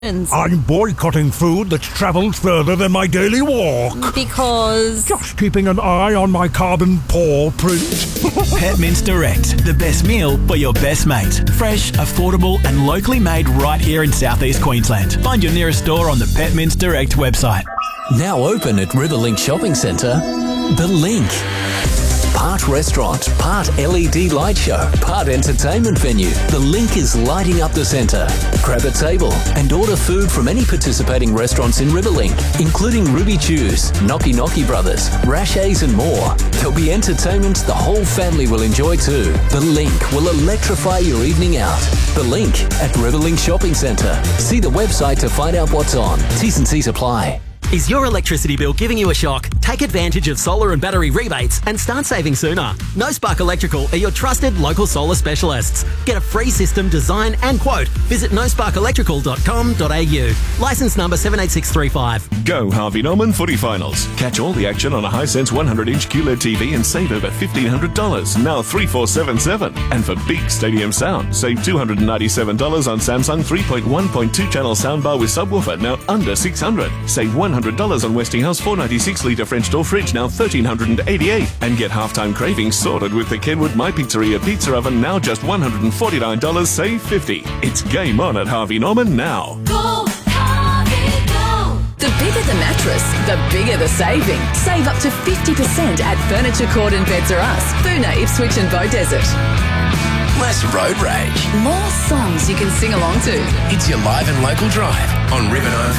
I'm boycotting food that's travelled further than my daily walk. Because? Just keeping an eye on my carbon paw print. Pet Mints Direct, the best meal for your best mate. Fresh, affordable and locally made right here in southeast Queensland. Find your nearest store on the Pet Mints Direct website. Now open at Riverlink Shopping Centre, The Link. Part restaurant, part LED light show, part entertainment venue. The Link is lighting up the centre. Grab a table and order food from any participating restaurants in Riverlink, including Ruby Chews, Knocky Knocky Brothers, Rashays and more. There'll be entertainment the whole family will enjoy too. The Link will electrify your evening out. The Link at Riverlink Shopping Centre. See the website to find out what's on. T's and C's apply. Is your electricity bill giving you a shock? Take advantage of solar and battery rebates and start saving sooner. No Spark Electrical are your trusted local solar specialists. Get a free system design and quote. Visit nosparkelectrical.com.au. Licence number 78635. Go Harvey Norman Footy Finals. Catch all the action on a Hisense 100-inch QLED TV and save over $1,500, now 3477. And for big stadium sound, save $297 on Samsung 3.1.2 channel soundbar with subwoofer, now under $600. Save $100 on Westinghouse 496-litre French door fridge, now $1,388. And get halftime cravings sorted with the Kenwood My Pizzeria pizza oven, now just $149, save $50. It's game on at Harvey Norman now. Go, Harvey, go! The bigger the mattress, the bigger the saving. Save up to 50% at Furniture Court and Beds R Us, Boona, Ipswich and Beaudesert. Less road rage. More songs you can sing along to. It's your live and local drive on River 94.